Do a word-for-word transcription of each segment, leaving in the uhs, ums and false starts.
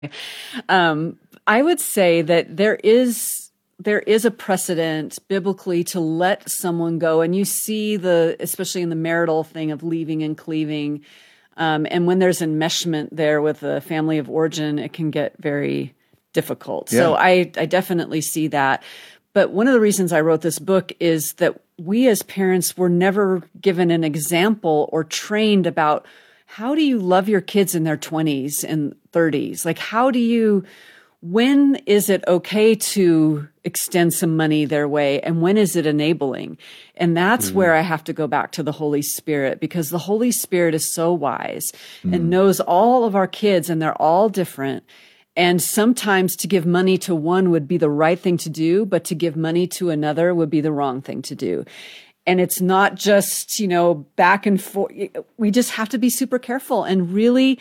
Um, I would say that there is there is a precedent biblically to let someone go, and you see the, especially in the marital thing of leaving and cleaving, um, and when there's enmeshment there with the family of origin, it can get very difficult. Yeah. So I, I definitely see that. But one of the reasons I wrote this book is that we as parents were never given an example or trained about how do you love your kids in their twenties and thirties? Like, how do you, when is it okay to extend some money their way? And when is it enabling? And that's mm-hmm. where I have to go back to the Holy Spirit, because the Holy Spirit is so wise mm-hmm. and knows all of our kids, and they're all different. And sometimes to give money to one would be the right thing to do, but to give money to another would be the wrong thing to do. And it's not just, you know, back and forth. We just have to be super careful and really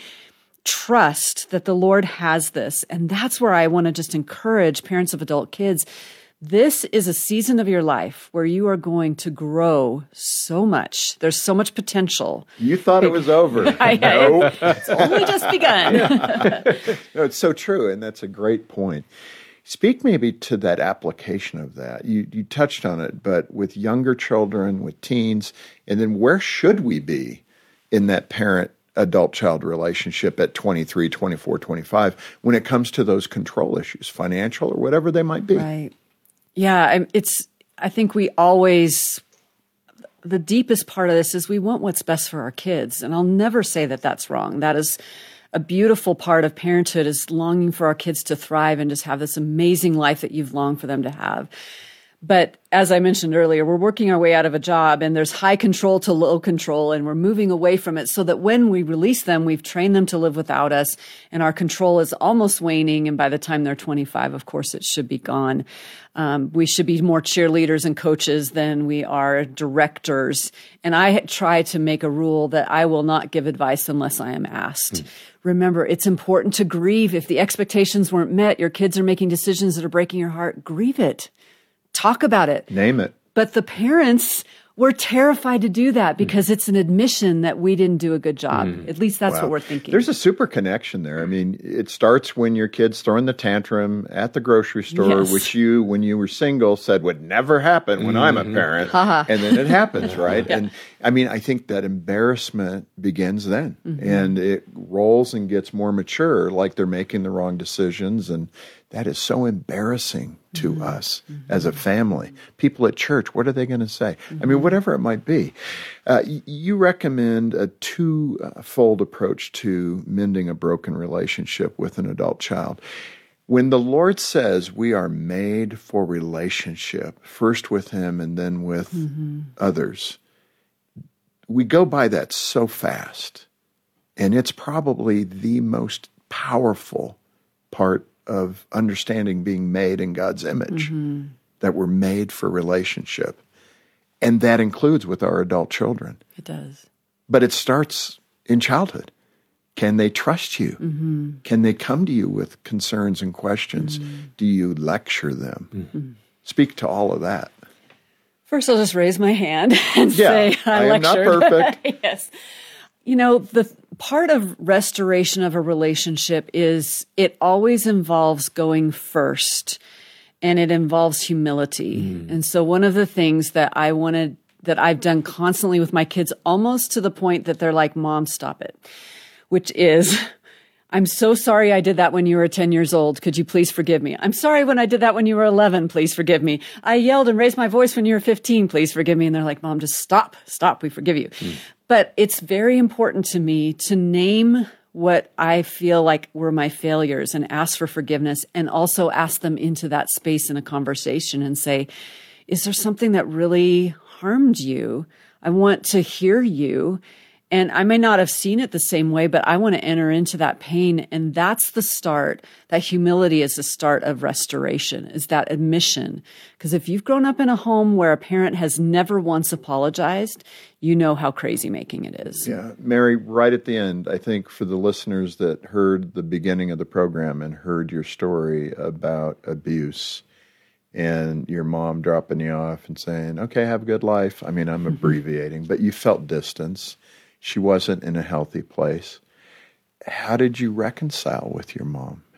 trust that the Lord has this. And that's where I want to just encourage parents of adult kids. This is a season of your life where you are going to grow so much. There's so much potential. You thought it was over. I, no. It's only just begun. No, it's so true. And that's a great point. Speak maybe to that application of that. You you touched on it, but with younger children, with teens, and then where should we be in that parent-adult-child relationship at twenty-three, twenty-four, twenty-five when it comes to those control issues, financial or whatever they might be? Right. Yeah, it's. I think we always, the deepest part of this is we want what's best for our kids. And I'll never say that that's wrong. That is a beautiful part of parenthood, is longing for our kids to thrive and just have this amazing life that you've longed for them to have. But as I mentioned earlier, we're working our way out of a job, and there's high control to low control, and we're moving away from it so that when we release them, we've trained them to live without us, and our control is almost waning. And by the time they're twenty-five, of course, it should be gone. Um, we should be more cheerleaders and coaches than we are directors. And I try to make a rule that I will not give advice unless I am asked. Mm. Remember, it's important to grieve. If the expectations weren't met, your kids are making decisions that are breaking your heart, grieve it. Talk about it. Name it. But the parents were terrified to do that because mm. it's an admission that we didn't do a good job. Mm. At least that's wow. what we're thinking. There's a super connection there. I mean, it starts when your kid's throwing the tantrum at the grocery store, yes. which you, when you were single, said would never happen when mm-hmm. I'm a parent. And then it happens, right? Yeah. And I mean, I think that embarrassment begins then. Mm-hmm. And it rolls and gets more mature, like they're making the wrong decisions. And that is so embarrassing to mm-hmm. us mm-hmm. as a family. People at church, what are they going to say? Mm-hmm. I mean, whatever it might be. Uh, y- you recommend a two-fold approach to mending a broken relationship with an adult child. When the Lord says we are made for relationship, first with Him and then with mm-hmm. others, we go by that so fast. And it's probably the most powerful part of understanding being made in God's image, mm-hmm. that we're made for relationship. And that includes with our adult children. It does. But it starts in childhood. Can they trust you? Mm-hmm. Can they come to you with concerns and questions? Mm-hmm. Do you lecture them? Mm-hmm. Speak to all of that. First, I'll just raise my hand and yeah, say, I, I am not perfect. Yes. You know, the part of restoration of a relationship is it always involves going first, and it involves humility. Mm. And so one of the things that I wanted, that I've done constantly with my kids, almost to the point that they're like, Mom, stop it, which is, I'm so sorry I did that when you were ten years old. Could you please forgive me? I'm sorry when I did that when you were eleven. Please forgive me. I yelled and raised my voice when you were fifteen. Please forgive me. And they're like, Mom, just stop, stop. We forgive you. Mm. But it's very important to me to name what I feel like were my failures and ask for forgiveness, and also ask them into that space in a conversation and say, is there something that really harmed you? I want to hear you. And I may not have seen it the same way, but I want to enter into that pain. And that's the start. That humility is the start of restoration, is that admission. Because if you've grown up in a home where a parent has never once apologized, you know how crazy making it is. Yeah. Mary, right at the end, I think for the listeners that heard the beginning of the program and heard your story about abuse and your mom dropping you off and saying, okay, have a good life. I mean, I'm abbreviating, but you felt distance. She wasn't in a healthy place. how did you reconcile with your mom?